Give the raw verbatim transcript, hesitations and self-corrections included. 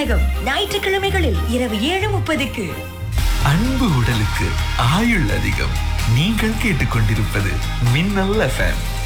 நாடகம் ஞாயிற்றுக்கிழமைகளில் இரவு ஏழு முப்பதுக்கு. அன்பு உடலுக்கு ஆயுள் அதிகம். நீங்கள் கேட்டுக்கொண்டிருப்பது மின்னல் எஃப்எம்.